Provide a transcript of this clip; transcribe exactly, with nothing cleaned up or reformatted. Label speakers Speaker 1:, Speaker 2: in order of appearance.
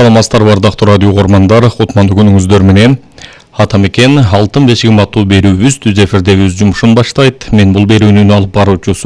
Speaker 1: Саламатсыздар бардактуу радио угармандар, кутмандуу күнүңүздөр менен. Атамекен алтын бешигим аттуу берүүбүз түз эфирдеги өз жумушун баштайт. Мен бул берүүнүн алып баруучусу